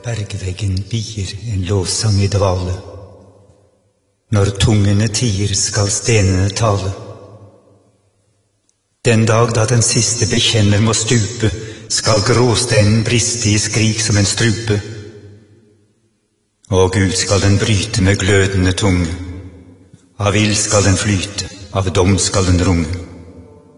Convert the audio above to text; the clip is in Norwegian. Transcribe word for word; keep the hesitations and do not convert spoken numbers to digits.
bergveggen bier en lovsang i dvale. Når tungene tier skal stenene tale. Den dag da den siste bekjenner må stupe, skal gråsteinen briste i skrik som en strupe. Og Gud skal den bryte med glødende tunge. Av ild skal den flyte, av dom skal den runge.